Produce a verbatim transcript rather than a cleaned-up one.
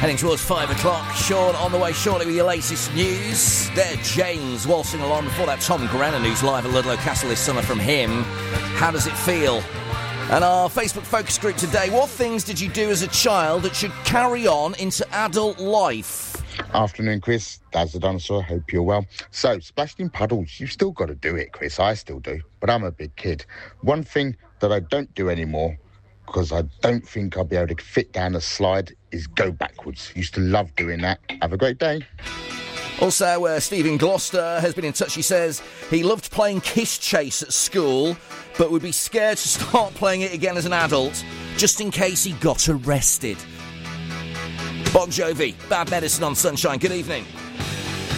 Heading towards five o'clock. Sean on the way shortly with your latest news. There, James waltzing along before that. Tom Grennan, who's live at Ludlow Castle this summer from him. How does it feel? And our Facebook focus group today. What things did you do as a child that should carry on into adult life? Afternoon, Chris. Dad's the dinosaur. Hope you're well. So, splashed in puddles. You've still got to do it, Chris. I still do. But I'm a big kid. One thing that I don't do anymore, because I don't think I'll be able to fit down a slide, is go backwards. Used to love doing that. Have a great day. Also, uh, Stephen Gloucester has been in touch. He says he loved playing Kiss Chase at school, but would be scared to start playing it again as an adult, just in case he got arrested. Bon Jovi, Bad Medicine on Sunshine. Good evening.